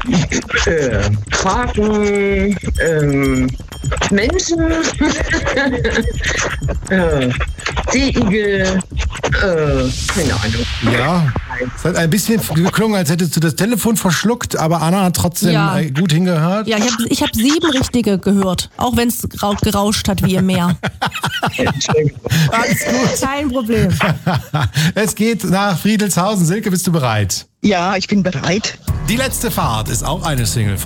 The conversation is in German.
Haken, Menschen, Seeigel, keine Ahnung. Ja, es hat ein bisschen geklungen, als hättest du das Telefon verschluckt, aber Anna hat trotzdem gut hingehört. Ja, ich hab 7 richtige gehört, auch wenn es gerauscht hat wie im Meer. Alles gut. Kein Problem. Es geht nach Friedelshausen. Silke, bist du bereit? Ja, ich bin bereit. Die letzte Fahrt ist auch eine Single